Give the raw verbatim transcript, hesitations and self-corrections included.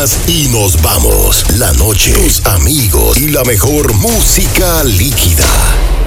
más y nos vamos. La noche, tus amigos y la mejor música líquida.